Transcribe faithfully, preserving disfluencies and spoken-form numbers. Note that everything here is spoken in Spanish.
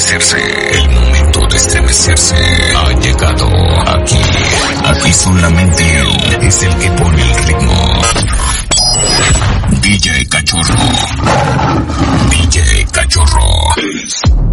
estremecerse, el momento de estremecerse ha llegado. Aquí, aquí solamente él es el que pone el ritmo. D J Cachorro.